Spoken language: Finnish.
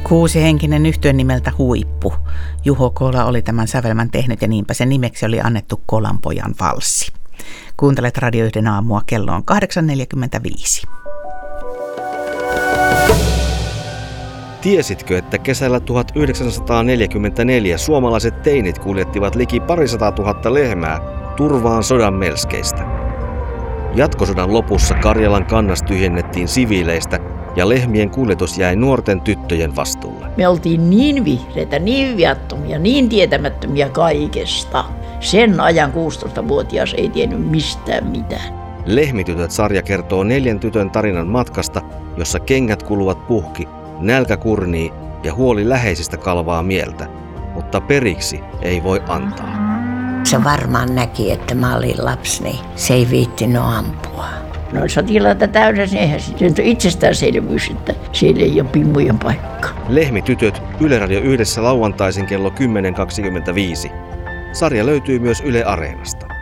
6-henkinen yhtye nimeltä Huippu. Juho Kola oli tämän sävelmän tehnyt ja niinpä sen nimeksi oli annettu Kolanpojan valssi. Kuuntelet Radio 1 aamua, kello on 8.45. Tiesitkö, että kesällä 1944 suomalaiset teinit kuljettivat liki 200 000 lehmää turvaan sodan melskeistä? Jatkosodan lopussa Karjalan kannas tyhjennettiin siviileistä ja lehmien kuljetus jäi nuorten tyttöjen vastuulle. Me oltiin niin vihreitä, niin viattomia, niin tietämättömiä kaikesta. Sen ajan 16-vuotias ei tiennyt mistään mitään. Lehmitytöt-sarja kertoo 4 tytön tarinan matkasta, jossa kengät kuluvat puhki, nälkä kurnii ja huoli läheisistä kalvaa mieltä, mutta periksi ei voi antaa. Se varmaan näki, että mä olin lapsi, niin se ei viittinyt ampua. No sotilaita täydessä, eihän se on itsestäänselvyys, että siellä ei ole pimmujen paikka. Lehmitytöt Yle Radio 1 lauantaisin kello 10.25. Sarja löytyy myös Yle Areenasta.